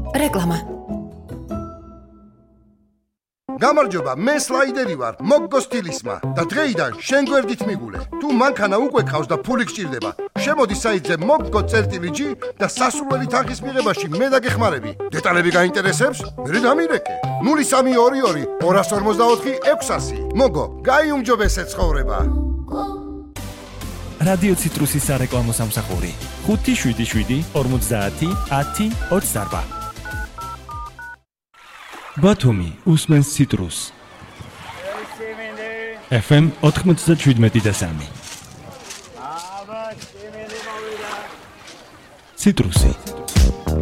რეკლამა. გამარჯობა, მე სლაიდერი ვარ, მოგგო სტილისმა და დღეიდან შენ გვერდით მიგულე. თუ მანქანა უკვე ყავს და ფული გჭირდება, შემოდი საიტზე moggo.gi და სასურველი თანხის მიღებაში მე დაგეხმარები. დეტალები გაინტერესებს? მე დამირეკე. 0322 244 600. მოგო, გაიუმჯობესე ცხოვრება. რადიო ციტრუსის სარეკლამო სამსახური 577 50 10 24. ბათუმი უსმენს ციტრუს. FM 97.3. ციტრუსი